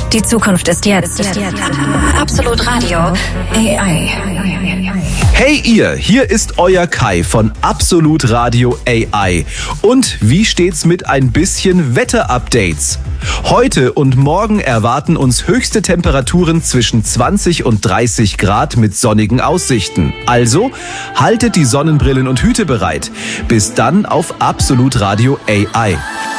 Die Zukunft ist jetzt. Absolut Radio AI. Hey ihr, hier ist euer Kai von Absolut Radio AI. Und wie steht's mit ein bisschen Wetterupdates? Heute und morgen erwarten uns höchste Temperaturen zwischen 20 und 30 Grad mit sonnigen Aussichten. Also haltet die Sonnenbrillen und Hüte bereit. Bis dann auf Absolut Radio AI.